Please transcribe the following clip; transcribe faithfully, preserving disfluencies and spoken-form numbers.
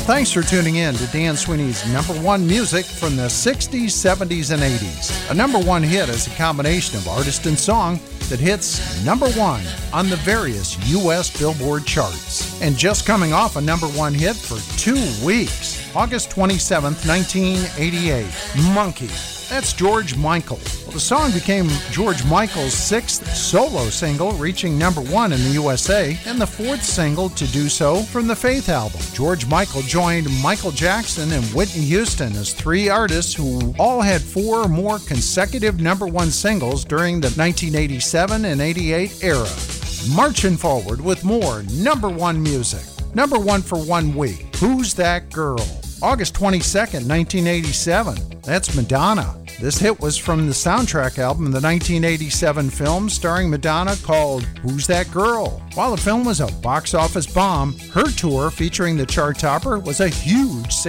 Thanks for tuning in to Dan Sweeney's number one music from the sixties, seventies, and eighties. A number one hit is a combination of artist and song that hits number one on the various U S Billboard charts. And just coming off a number one hit for two weeks, August twenty-seventh, nineteen eighty-eight, Monkey. That's George Michael. Well, the song became George Michael's sixth solo single, reaching number one in the U S A, and the fourth single to do so from the Faith album. George Michael joined Michael Jackson and Whitney Houston as three artists who all had four or more consecutive number one singles during the nineteen eighty-seven and eighty-eight era. Marching forward with more number one music. Number one for one week. Who's That Girl? August twenty-second, nineteen eighty-seven. That's Madonna. This hit was from the soundtrack album of the nineteen eighty-seven film starring Madonna called Who's That Girl? While the film was a box office bomb, her tour featuring the chart topper was a huge success.